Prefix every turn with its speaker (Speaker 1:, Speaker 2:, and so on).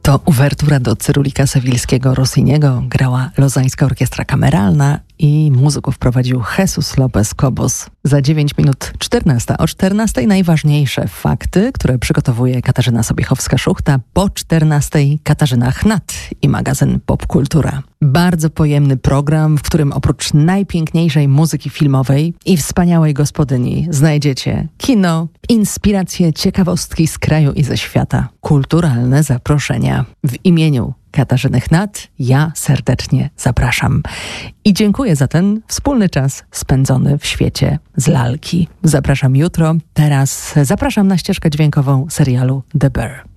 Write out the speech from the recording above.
Speaker 1: To uwertura do Cyrulika Sewilskiego Rossiniego, grała Lozańska Orkiestra Kameralna i muzyków prowadził Jesus Lopez Cobos. Za 9 minut 14. O 14 najważniejsze fakty, które przygotowuje Katarzyna Sobiechowska-Szuchta. Po 14 Katarzyna Chnat i magazyn Popkultura. Bardzo pojemny program, w którym oprócz najpiękniejszej muzyki filmowej i wspaniałej gospodyni znajdziecie kino, inspiracje, ciekawostki z kraju i ze świata, kulturalne zaproszenia. W imieniu Katarzyny Chnat ja serdecznie zapraszam. I dziękuję za ten wspólny czas spędzony w świecie z lalki. Zapraszam jutro. Teraz zapraszam na ścieżkę dźwiękową serialu The Bear.